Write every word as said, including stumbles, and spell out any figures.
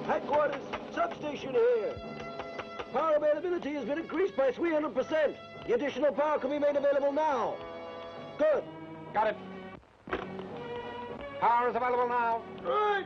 Headquarters, substation here. Power availability has been increased by three hundred percent. The additional power can be made available now. Good. Got it. Power is available now. Right.